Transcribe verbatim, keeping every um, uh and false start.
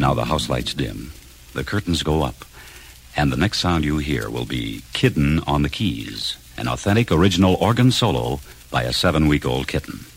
Now the house lights dim. The curtains go up. And the next sound you hear will be Kitten on the Keys, an authentic original organ solo by a seven-week-old kitten.